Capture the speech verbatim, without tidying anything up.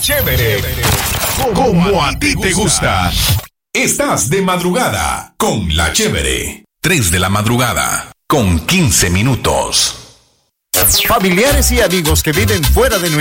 Chévere, como a ti te gusta. Estás de madrugada con La Chévere. tres de la madrugada con quince minutos. Familiares y amigos que viven fuera de nuestra